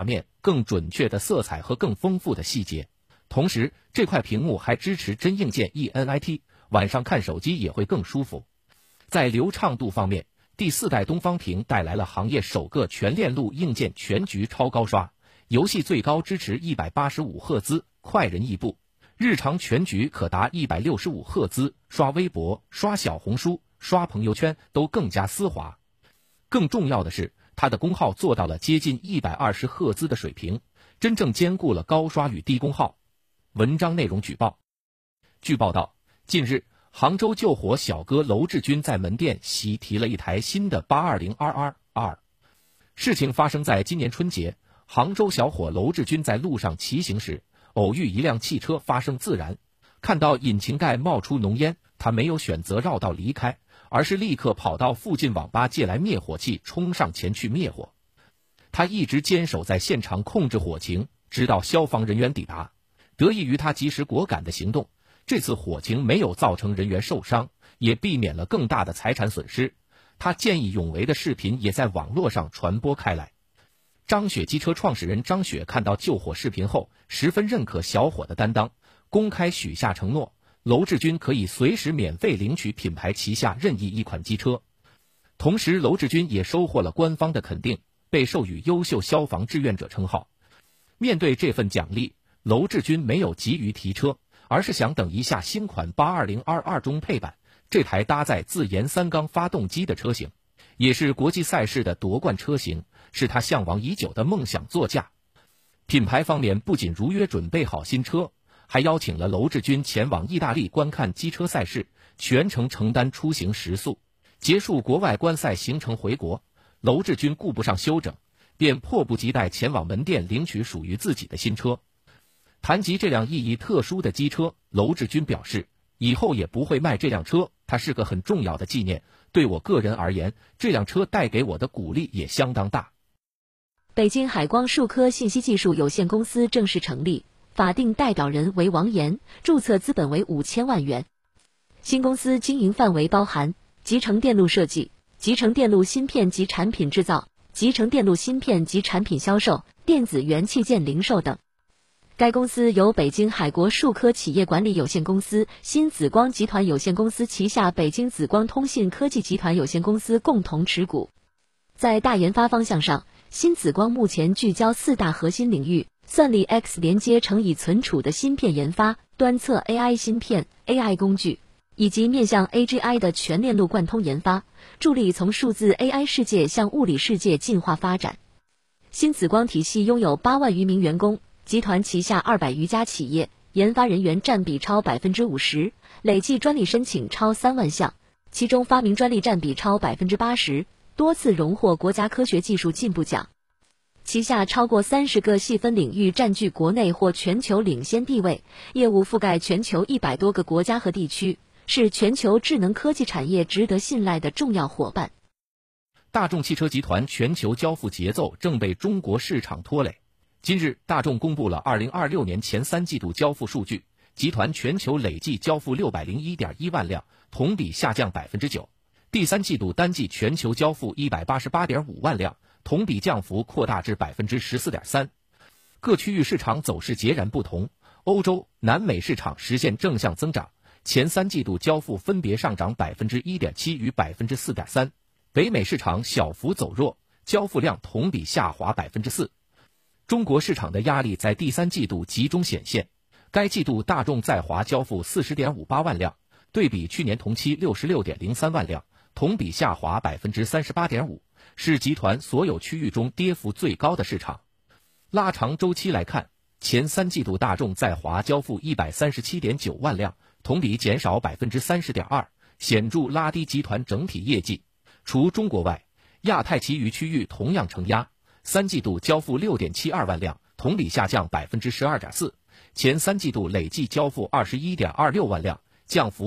画面、更准确的色彩和更丰富的细节。同时，这块屏幕还支持真硬件 ENIT， 晚上看手机也会更舒服。在流畅度方面，第4代东方屏带来了行业首个全链路硬件全局超高刷，游戏最高支持185赫兹，快人异步。日常全局可达165赫兹，刷微博、刷小红书、刷朋友圈都更加丝滑。更重要的是，它的功耗做到了接近120赫兹的水平，真正兼顾了高刷与低功耗。文章内容举报。据报道，近日杭州救火小哥娄志军在门店喜提了一台新的 820RR2。事情发生在今年春节，杭州小伙娄志军在路上骑行时，偶遇一辆汽车发生自燃，看到引擎盖冒出浓烟，他没有选择绕道离开，而是立刻跑到附近网吧借来灭火器，冲上前去灭火。他一直坚守在现场控制火情，直到消防人员抵达。得益于他及时果敢的行动，这次火情没有造成人员受伤，也避免了更大的财产损失。他见义勇为的视频也在网络上传播开来。张雪机车创始人张雪看到救火视频后，十分认可小伙的担当，公开许下承诺，娄志军可以随时免费领取品牌旗下任意一款机车。同时，娄志军也收获了官方的肯定，被授予优秀消防志愿者称号。面对这份奖励，娄志军没有急于提车，而是想等一下新款 820RR 中配版，这台搭载自研3缸发动机的车型，也是国际赛事的夺冠车型，是他向往已久的梦想座驾。品牌方面不仅如约准备好新车，还邀请了娄志军前往意大利观看机车赛事，全程承担出行食宿。结束国外观赛行程回国，娄志军顾不上休整，便迫不及待前往门店领取属于自己的新车。谈及这辆意义特殊的机车，娄志军表示，以后也不会卖这辆车，它是个很重要的纪念，对我个人而言，这辆车带给我的鼓励也相当大。 北京海光数科信息技术有限公司正式成立，法定代表人为王岩，注册资本为5000万元。新公司经营范围包含集成电路设计、集成电路芯片及产品制造、集成电路芯片及产品销售、电子元器件零售等。该公司由北京海国数科企业管理有限公司、新紫光集团有限公司旗下北京紫光通信科技集团有限公司共同持股。在大研发方向上，新紫光目前聚焦4大核心领域：算力 X 连接乘以存储的芯片研发、端侧 AI 芯片、AI 工具，以及面向 AGI 的全链路贯通研发，助力从数字 AI 世界向物理世界进化发展。新紫光体系拥有8万余名员工，集团旗下200余家企业，研发人员占比超 50%， 累计专利申请超3万项，其中发明专利占比超 80%， 多次荣获国家科学技术进步奖。旗下超过30个细分领域占据国内或全球领先地位，业务覆盖全球100多个国家和地区，是全球智能科技产业值得信赖的重要伙伴。 大众汽车集团全球交付节奏正被中国市场拖累。今日，大众公布了2026年前3季度交付数据，集团全球累计交付601.1万辆，同比下降 9%。第3季度单季全球交付188.5万辆，同比降幅扩大至 14.3%。各区域市场走势截然不同，欧洲、南美市场实现正向增长，前3季度交付分别上涨 1.7% 与 4.3%。北美市场小幅走弱，交付量同比下滑 4%。中国市场的压力在第3季度集中显现，该季度大众在华交付 40.58 万辆，对比去年同期 66.03 万辆，同比下滑 38.5%， 是集团所有区域中跌幅最高的市场。拉长周期来看，前3季度大众在华交付 137.9 万辆，同比减少 30.2%， 显著拉低集团整体业绩。除中国外，亚太其余区域同样承压，3季度交付 6.72 万辆，同比下降 12.4%， 前3季度累计交付 21.26 万辆，降幅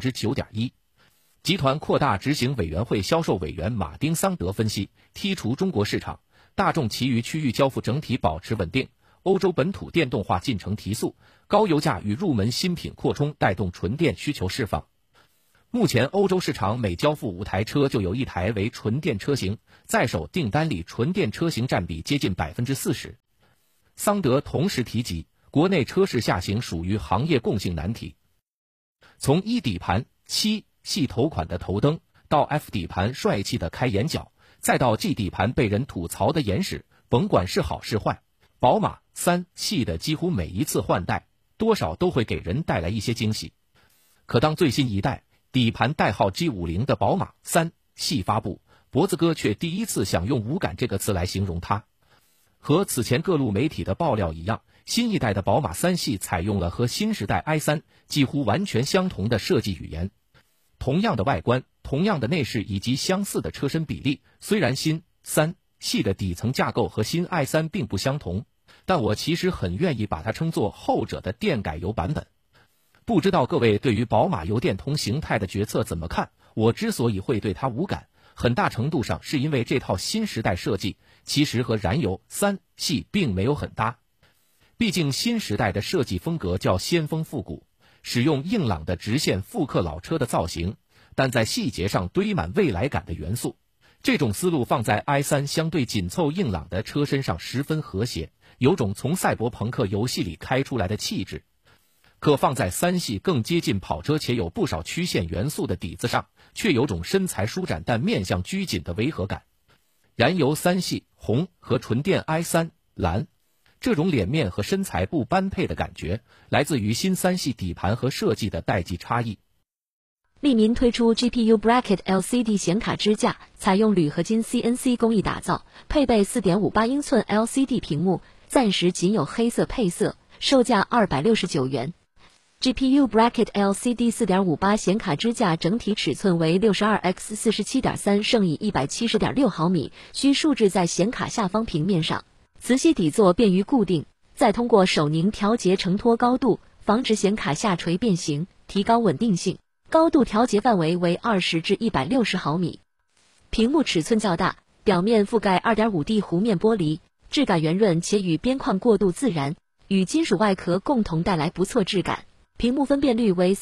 9.1%。集团扩大执行委员会销售委员马丁桑德分析，剔除中国市场，大众其余区域交付整体保持稳定，欧洲本土电动化进程提速，高油价与入门新品扩充带动纯电需求释放。 目前欧洲市场每交付5台车就有1台为纯电车型，在手订单里纯电车型占比接近 40%。桑德同时提及，国内车市下行属于行业共性难题。从E底盘7系头款的头灯，到 F 底盘帅气的开眼角，再到 G 底盘被人吐槽的眼屎，甭管是好是坏，宝马3系的几乎每一次换代，多少都会给人带来一些惊喜。可当最新一代底盘代号 G50 的宝马3系发布，脖子哥却第一次想用无感这个词来形容它。和此前各路媒体的爆料一样，新一代的宝马3系采用了和新时代 i3 几乎完全相同的设计语言，同样的外观，同样的内饰以及相似的车身比例。虽然新3系的底层架构和新 i3 并不相同，但我其实很愿意把它称作后者的电改油版本。不知道各位对于宝马油电同形态的决策怎么看？我之所以会对它无感，很大程度上是因为这套新时代设计其实和燃油3系并没有很搭。毕竟新时代的设计风格较先锋复古，使用硬朗的直线复刻老车的造型，但在细节上堆满未来感的元素。这种思路放在 i3 相对紧凑硬朗的车身上十分和谐，有种从赛博朋克游戏里开出来的气质。可放在3系更接近跑车且有不少曲线元素的底子上，却有种身材舒展但面向拘谨的违和感。燃油3系红和纯电 i3 蓝，这种脸面和身材不般配的感觉，来自于新3系底盘和设计的代际差异。 利民推出 GPU Bracket LCD 显卡支架，采用铝合金 CNC 工艺打造，配备 4.58 英寸 LCD 屏幕，暂时仅有黑色配色，售价269元。GPU Bracket LCD 4.58 显卡支架整体尺寸为 62x47.3 乘以 170.6 毫米，需竖置在显卡下方平面上，磁吸底座便于固定，再通过手拧调节承托高度，防止显卡下垂变形，提高稳定性。高度调节范围为20至160毫米。屏幕尺寸较大，表面覆盖 2.5D 弧面玻璃，质感圆润且与边框过渡自然，与金属外壳共同带来不错质感。屏幕分辨率为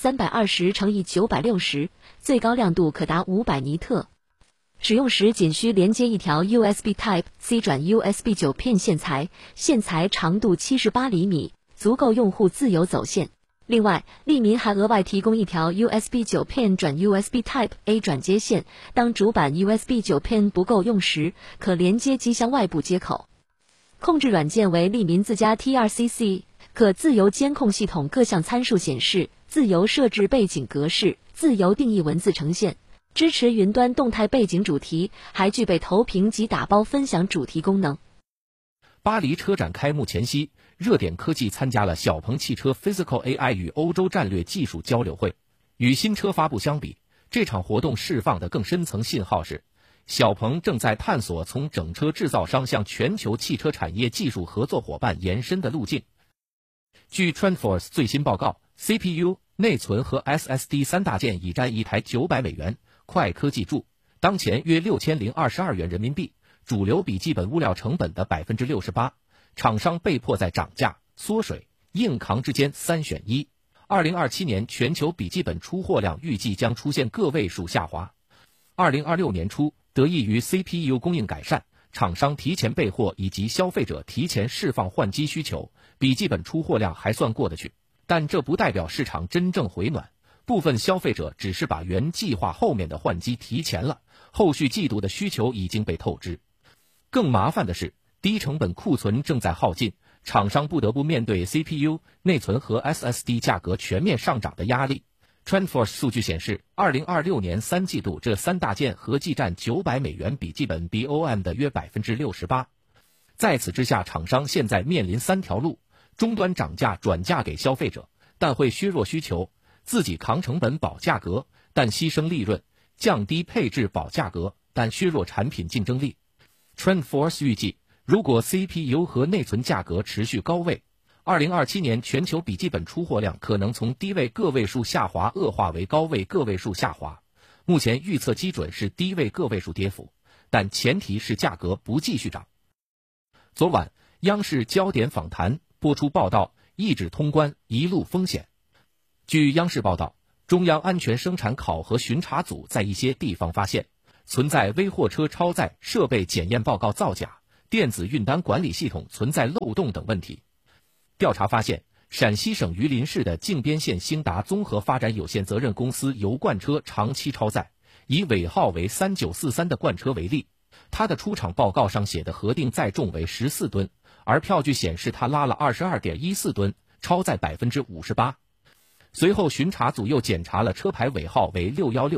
320×960，最高亮度可达500尼特。使用时仅需连接一条 USB Type-C 转 USB 9 片线材，线材长度78厘米，足够用户自由走线。另外，利民还额外提供一条 USB 9 片转 USB Type-A 转接线，当主板 USB 9 片不够用时，可连接机箱外部接口。控制软件为利民自家 TRCC， 可自由监控系统各项参数显示，自由设置背景格式，自由定义文字呈现，支持云端动态背景主题，还具备投屏及打包分享主题功能。 巴黎车展开幕前夕，热点科技参加了小鹏汽车 Physical AI 与欧洲战略技术交流会。与新车发布相比，这场活动释放的更深层信号是，小鹏正在探索从整车制造商向全球汽车产业技术合作伙伴延伸的路径。据 TrendForce 最新报告， CPU、内存和 SSD 三大件已占一台900美元，快科技注，当前约6022元人民币，主流笔记本物料成本的 68%， 厂商被迫在涨价、缩水、硬扛之间3选1。2027年全球笔记本出货量预计将出现个位数下滑。2026年初，得益于 CPU 供应改善，厂商提前备货以及消费者提前释放换机需求，笔记本出货量还算过得去。但这不代表市场真正回暖，部分消费者只是把原计划后面的换机提前了，后续季度的需求已经被透支。更麻烦的是，低成本库存正在耗尽，厂商不得不面对 CPU、内存和 SSD 价格全面上涨的压力。TrendForce 数据显示，2026年3季度这三大件合计占900美元笔记本 BOM 的约 68%。在此之下，厂商现在面临3条路：终端涨价转嫁给消费者，但会削弱需求；自己扛成本保价格，但牺牲利润；降低配置保价格，但削弱产品竞争力。TrendForce 预计，如果 CPU 和内存价格持续高位，2027年全球笔记本出货量可能从低位个位数下滑恶化为高位个位数下滑。目前预测基准是低位个位数跌幅，但前提是价格不继续涨。昨晚，央视焦点访谈播出报道，一纸通关一路风险。据央视报道， 中央安全生产考核巡查组在一些地方发现存在微货车超载、设备检验报告造假、电子运单管理系统存在漏洞等问题。调查发现，陕西省榆林市的靖边县兴达综合发展有限责任公司油罐车长期超载。以尾号为3943的罐车为例，它的出厂报告上写的核定载重为14吨，而票据显示它拉了22.14吨，超载58%。随后巡查组又检查了车牌尾号为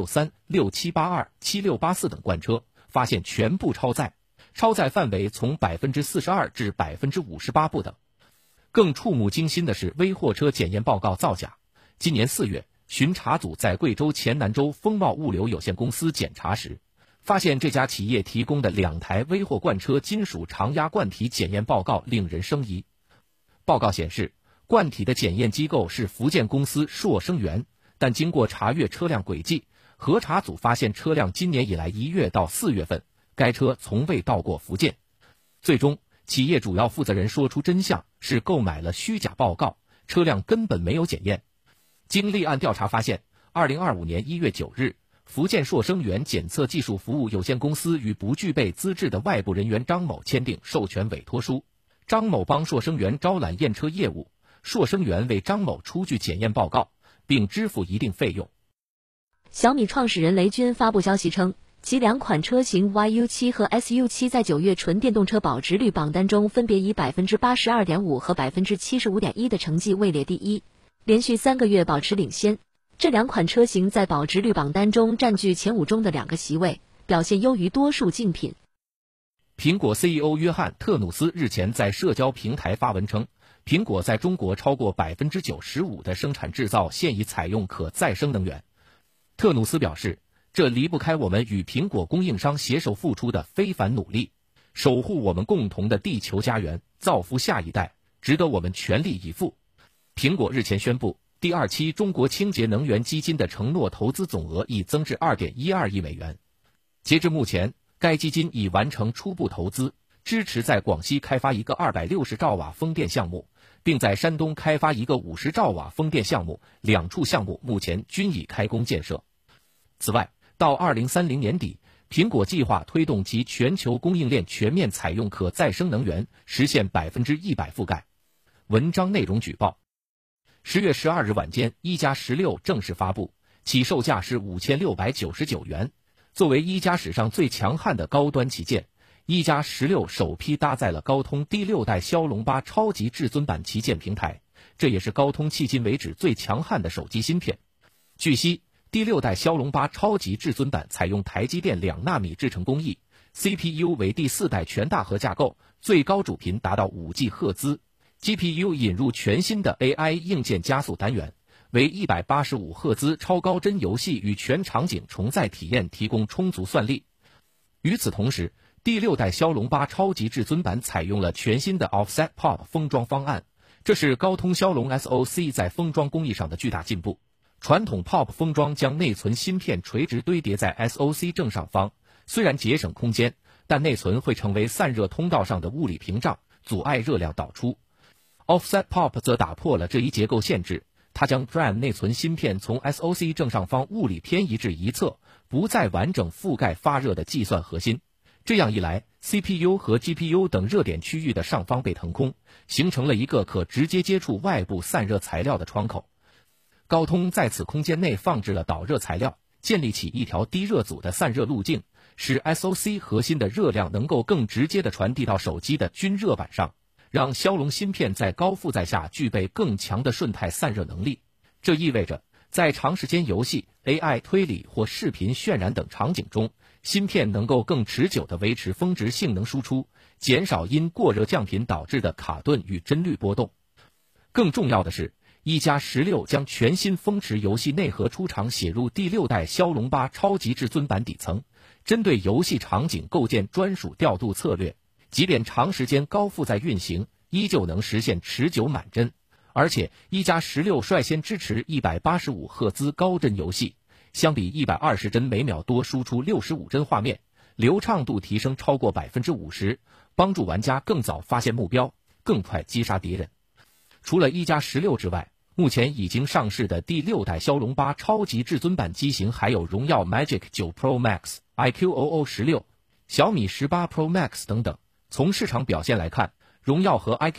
6163、6782、7684等罐车，发现全部超载，超载范围从42%至58%不等。更触目惊心的是微货车检验报告造假。今年4月，巡查组在贵州黔南州风茂物流有限公司检查时，发现这家企业提供的2台微货罐车金属常压罐体检验报告令人生疑。报告显示，罐体的检验机构是福建公司硕生源，但经过查阅车辆轨迹，核查组发现车辆今年以来1月到4月份，该车从未到过福建。最终，企业主要负责人说出真相，是购买了虚假报告，车辆根本没有检验。经立案调查发现，2025年1月9日，福建硕生源检测技术服务有限公司与不具备资质的外部人员张某签订授权委托书，张某帮硕生源招揽验车业务，硕生源为张某出具检验报告，并支付一定费用。 小米创始人雷军发布消息称，其2款车型 YU7 和 SU7 在9月纯电动车保值率榜单中分别以 82.5% 和 75.1% 的成绩位列第一，连续3个月保持领先。这2款车型在保值率榜单中占据前5中的2个席位，表现优于多数竞品。 苹果 CEO 约翰·特努斯日前在社交平台发文称，苹果在中国超过 95% 的生产制造现已采用可再生能源。特努斯表示，这离不开我们与苹果供应商携手付出的非凡努力，守护我们共同的地球家园，造福下一代，值得我们全力以赴。苹果日前宣布，第2期中国清洁能源基金的承诺投资总额已增至 2.12 亿美元。截至目前，该基金已完成初步投资，支持在广西开发一个260兆瓦风电项目，并在山东开发一个50兆瓦风电项目，2处项目目前均已开工建设。此外，到2030年底，苹果计划推动其全球供应链全面采用可再生能源，实现100%覆盖。文章内容举报：10月12日晚间，一加16正式发布，起售价是5699元。作为一加史上最强悍的高端旗舰，一加16首批搭载了高通第6代骁龙8超级至尊版旗舰平台，这也是高通迄今为止最强悍的手机芯片。据悉，第6代骁龙8超级至尊版采用台积电2纳米制程工艺， CPU 为第4代全大核架构，最高主频达到5G 赫兹， GPU 引入全新的 AI 硬件加速单元，为185赫兹超高帧游戏与全场景重载体验提供充足算力。与此同时，第6代骁龙8超级至尊版采用了全新的 Offset Pop 封装方案，这是高通骁龙 SoC 在封装工艺上的巨大进步。传统 Pop 封装将内存芯片垂直堆叠在 SoC 正上方，虽然节省空间，但内存会成为散热通道上的物理屏障，阻碍热量导出。Offset Pop 则打破了这一结构限制，它将 DRAM 内存芯片从 SoC 正上方物理偏移至一侧，不再完整覆盖发热的计算核心。这样一来， CPU 和 GPU 等热点区域的上方被腾空，形成了一个可直接接触外部散热材料的窗口。高通在此空间内放置了导热材料，建立起一条低热阻的散热路径，使 SoC 核心的热量能够更直接地传递到手机的均热板上，让骁龙芯片在高负载下具备更强的瞬态散热能力。这意味着，在长时间游戏、AI 推理或视频渲染等场景中，芯片能够更持久地维持峰值性能输出，减少因过热降频导致的卡顿与帧率波动。更重要的是，一加16将全新峰值游戏内核出厂写入第6代骁龙8超级至尊版底层，针对游戏场景构建专属调度策略，即便长时间高负载运行，依旧能实现持久满帧。而且一加16率先支持185赫兹高帧游戏，相比120帧每秒多输出65帧画面，流畅度提升超过 50%， 帮助玩家更早发现目标，更快击杀敌人。除了一加16之外， 目前已经上市的第6代骁龙8超级至尊版机型还有荣耀 Magic 9 Pro Max、iQOO 16、小米18 Pro Max 等等。从市场表现来看，荣耀和